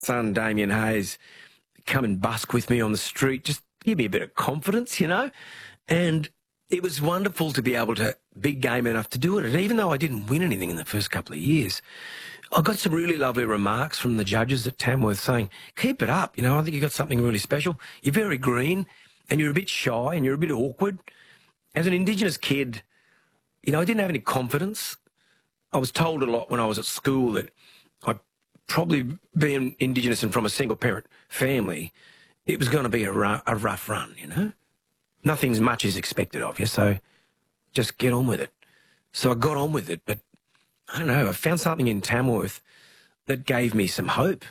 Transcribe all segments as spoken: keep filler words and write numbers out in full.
son, Damien Hayes, come and busk with me on the street, just give me a bit of confidence, you know. And it was wonderful to be able to be game enough to do it. And even though I didn't win anything in the first couple of years, I got some really lovely remarks from the judges at Tamworth saying, keep it up, you know, I think you've got something really special. You're very green and you're a bit shy and you're a bit awkward. As an Indigenous kid, you know, I didn't have any confidence. I was told a lot when I was at school that I probably being Indigenous and from a single-parent family, it was going to be a, ru a rough run, you know. Nothing's much is expected of you, so just get on with it. So I got on with it, but I don't know, I found something in Tamworth that gave me some hope.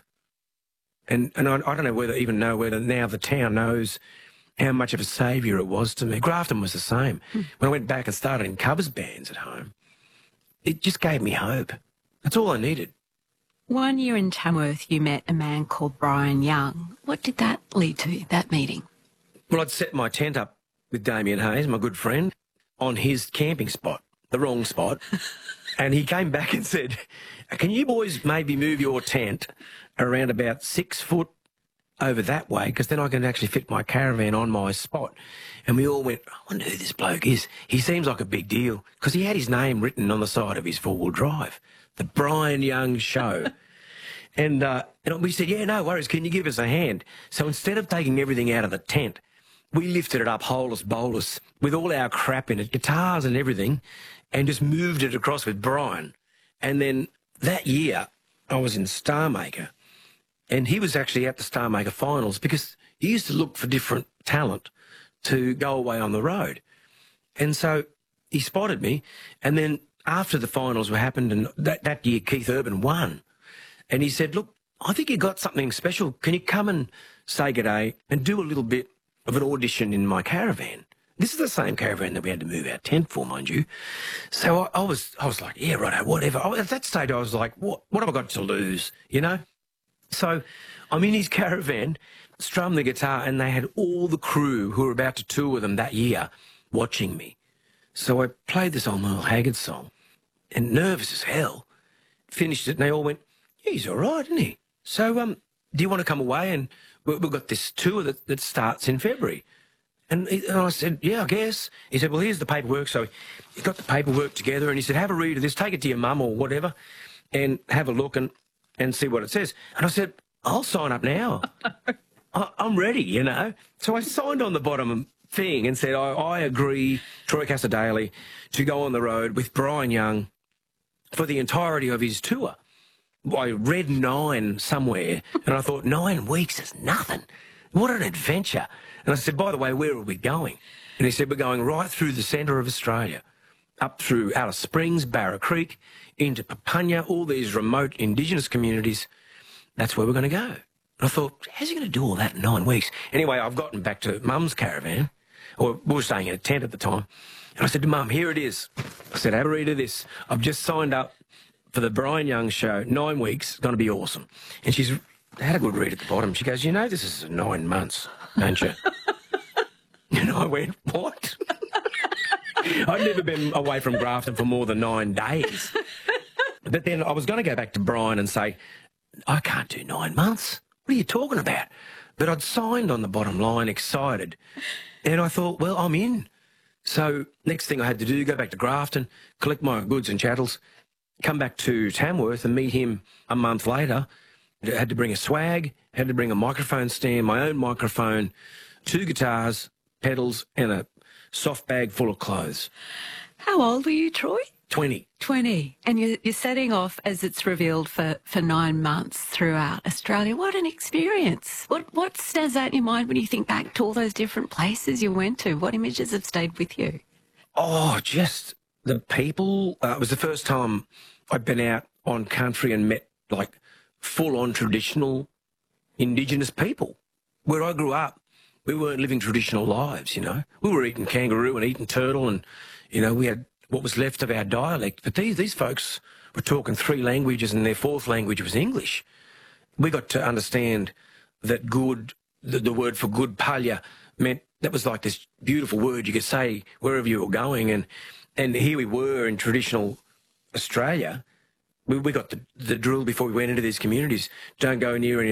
And and I, I don't know whether even know whether now the town knows how much of a saviour it was to me. Grafton was the same. Mm. When I went back and started in covers bands at home, it just gave me hope. That's all I needed. One year in Tamworth, you met a man called Brian Young. What did that lead to, that meeting? Well, I'd set my tent up with Damien Hayes, my good friend, on his camping spot, the wrong spot. And he came back and said, can you boys maybe move your tent around about six foot over that way, because then I can actually fit my caravan on my spot. And we all went, I wonder who this bloke is. He seems like a big deal, because he had his name written on the side of his four-wheel drive, the Brian Young Show. and, uh, and we said, yeah, no worries, can you give us a hand? So instead of taking everything out of the tent, we lifted it up holus bolus with all our crap in it, guitars and everything, and just moved it across with Brian. And then that year, I was in Starmaker, and he was actually at the Starmaker finals because he used to look for different talent to go away on the road. And so he spotted me, and then after the finals were happened, and that, that year Keith Urban won, and he said, look, I think you got something special. Can you come and say good day and do a little bit of an audition in my caravan? This is the same caravan that we had to move our tent for, mind you. So I, I was I was like, yeah, righto, whatever. I, at that stage, I was like, what, what have I got to lose, you know? So I'm in his caravan, strum the guitar, and they had all the crew who were about to tour with them that year watching me. So I played this old Merle Haggard song, and nervous as hell, finished it, and they all went, yeah, he's all right, isn't he? So um, do you want to come away? And we've got this tour that, that starts in February. And, he, and I said, yeah, I guess. He said, well, here's the paperwork. So he got the paperwork together, and he said, have a read of this, take it to your mum or whatever, and have a look and, and see what it says. And I said, I'll sign up now. I, I'm ready, you know. So I signed on the bottom thing and said, I, I agree, Troy Cassar-Daley, to go on the road with Brian Young for the entirety of his tour. I read nine somewhere, and I thought, nine weeks is nothing. What an adventure. And I said, by the way, where are we going? And he said, we're going right through the centre of Australia, up through Alice Springs, Barra Creek, into Papunya, all these remote Indigenous communities. That's where we're going to go. And I thought, how's he going to do all that in nine weeks? Anyway, I've gotten back to Mum's caravan, or we were staying in a tent at the time, and I said to Mum, here it is. I said, have a read of this. I've just signed up for the Brian Young Show, nine weeks, going to be awesome. And she's had a good read at the bottom. She goes, you know, this is nine months, don't you? And I went, what? I'd never been away from Grafton for more than nine days. But then I was going to go back to Brian and say, I can't do nine months. What are you talking about? But I'd signed on the bottom line, excited. And I thought, well, I'm in. So next thing I had to do, go back to Grafton, collect my goods and chattels, come back to Tamworth and meet him a month later. I had to bring a swag, had to bring a microphone stand, my own microphone, two guitars, pedals, and a soft bag full of clothes. How old were you, Troy? twenty. twenty. And you're, you're setting off, as it's revealed, for, for nine months throughout Australia. What an experience. What, what stands out in your mind when you think back to all those different places you went to? What images have stayed with you? Oh, just the people. Uh, it was the first time I'd been out on country and met, like, full-on traditional Indigenous people. Where I grew up, we weren't living traditional lives, you know. We were eating kangaroo and eating turtle, and, you know, we had what was left of our dialect. But these, these folks were talking three languages, and their fourth language was English. We got to understand that good, the, the word for good, palya, meant that was like this beautiful word you could say wherever you were going. And, and here we were in traditional Australia. We, we got the, the drill before we went into these communities. Don't go near any